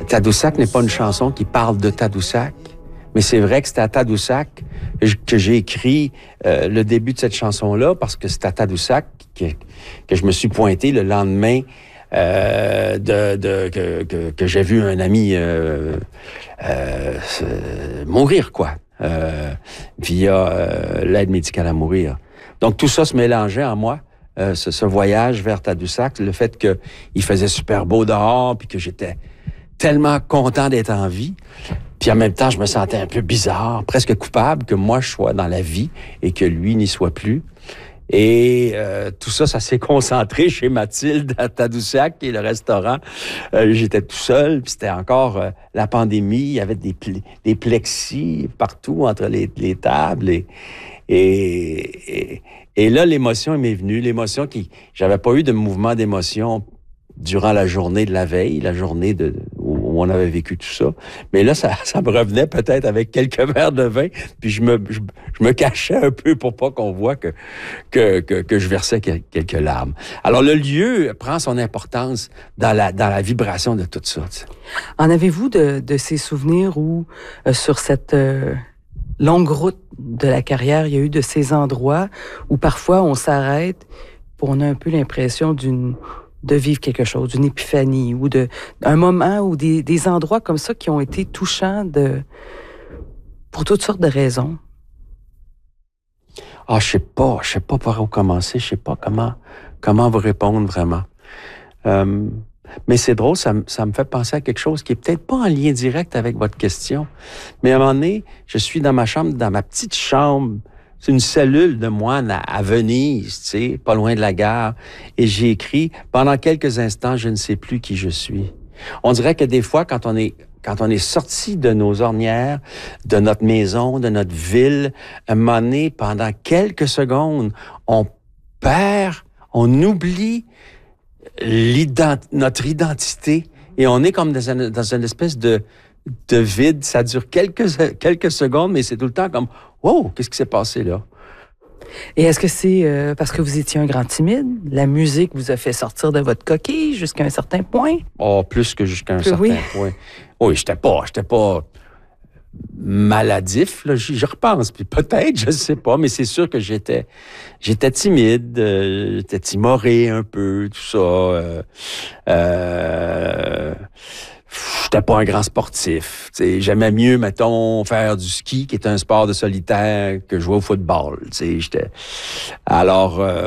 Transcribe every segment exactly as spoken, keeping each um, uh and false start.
Tadoussac n'est pas une chanson qui parle de Tadoussac, mais c'est vrai que c'est à Tadoussac que j'ai écrit euh, le début de cette chanson-là, parce que c'est à Tadoussac que, que je me suis pointé le lendemain euh, de, de que, que, que j'ai vu un ami euh, euh, mourir, quoi, euh, via euh, l'aide médicale à mourir. Donc tout ça se mélangeait en moi. Euh, ce, ce voyage vers Tadoussac, le fait qu'il faisait super beau dehors, puis que j'étais tellement content d'être en vie. Puis en même temps, je me sentais un peu bizarre, presque coupable que moi, je sois dans la vie et que lui n'y soit plus. Et euh, tout ça, ça s'est concentré chez Mathilde à Tadoussac, qui est le restaurant. Euh, j'étais tout seul, puis c'était encore euh, la pandémie. Il y avait des, pl- des plexis partout entre les, les tables. Et, et, et, et là, l'émotion m'est venue. L'émotion qui... J'avais pas eu de mouvement d'émotion durant la journée de la veille, la journée de, où on avait vécu tout ça. Mais là, ça, ça me revenait peut-être avec quelques verres de vin, puis je me, je, je me cachais un peu pour pas qu'on voit que, que, que, que je versais quelques larmes. Alors, le lieu prend son importance dans la, dans la vibration de tout ça. Tu sais. En avez-vous de, de ces souvenirs où, euh, sur cette euh, longue route de la carrière, il y a eu de ces endroits où parfois on s'arrête, pour on a un peu l'impression d'une de vivre quelque chose, d'une épiphanie ou de un moment ou des, des endroits comme ça qui ont été touchants de pour toutes sortes de raisons? Ah, je sais pas, je sais pas par où commencer, je sais pas comment comment vous répondre vraiment. Euh, mais c'est drôle, ça, ça me fait penser à quelque chose qui est peut-être pas en lien direct avec votre question. Mais à un moment donné, je suis dans ma chambre, dans ma petite chambre. C'est une cellule de moine à, à Venise, tu sais, pas loin de la gare. Et j'ai écrit « Pendant quelques instants, je ne sais plus qui je suis ». On dirait que des fois, quand on est quand on est sorti de nos ornières, de notre maison, de notre ville, à un moment donné, pendant quelques secondes, on perd, on oublie l'ident- notre identité et on est comme dans une, dans une espèce de de vide. Ça dure quelques quelques secondes, mais c'est tout le temps comme « Wow, qu'est-ce qui s'est passé là? » Et est-ce que c'est euh, parce que vous étiez un grand timide? La musique vous a fait sortir de votre coquille jusqu'à un certain point? Oh, plus que jusqu'à un Que certain oui. point. Oui, j'étais pas, j'étais pas maladif, là, j'y, j'y repense, puis peut-être, je sais pas, mais c'est sûr que j'étais j'étais timide, euh, j'étais timoré un peu, tout ça. Euh, euh, J'étais pas un grand sportif. T'sais, j'aimais mieux, mettons, faire du ski, qui est un sport de solitaire, que jouer au football. T'sais, j'étais... Alors, euh,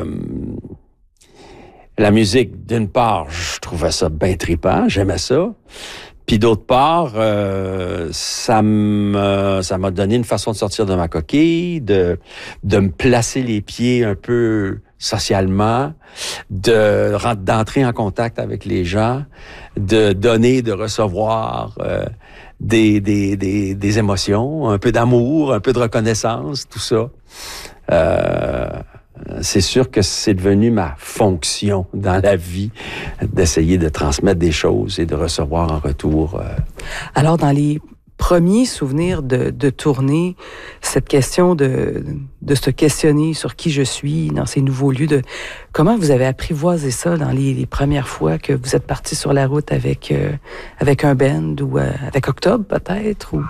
la musique, d'une part, je trouvais ça bien trippant, j'aimais ça. Puis d'autre part, euh, ça me, ça m'a donné une façon de sortir de ma coquille, de, de me placer les pieds un peu socialement, de d'entrer en contact avec les gens, de donner, de recevoir euh, des, des, des, des émotions, un peu d'amour, un peu de reconnaissance, tout ça. Euh, c'est sûr que c'est devenu ma fonction dans la vie d'essayer de transmettre des choses et de recevoir en retour. Euh... Alors, dans les premiers souvenirs de, de tournée, cette question de, de se questionner sur qui je suis dans ces nouveaux lieux, de comment vous avez apprivoisé ça dans les, les premières fois que vous êtes parti sur la route avec, euh, avec un band ou euh, avec Octobre peut-être? Ou...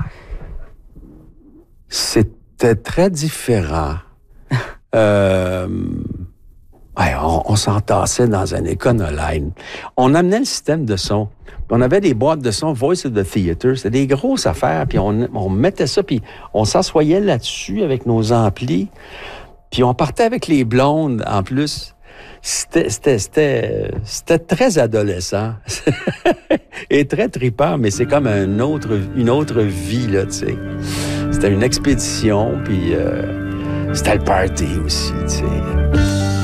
C'était très différent. euh... Ouais, on, on s'entassait dans un Econoline. On amenait le système de son. On avait des boîtes de son Voice of the Theatre. C'était des grosses affaires. Puis on, on mettait ça, puis on s'assoyait là-dessus avec nos amplis. Puis on partait avec les blondes, en plus. C'était, c'était, c'était, c'était très adolescent. Et très trippant, mais c'est comme un autre, une autre vie, là, tu sais. C'était une expédition, puis euh, c'était le party aussi, tu sais.